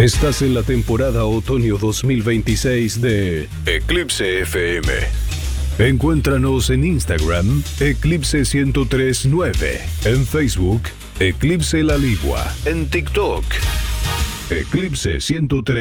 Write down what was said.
Estás en la temporada otoño 2026 de Eclipse FM. Encuéntranos en Instagram, Eclipse 1039, en Facebook, Eclipse La Ligua, en TikTok, Eclipse 103.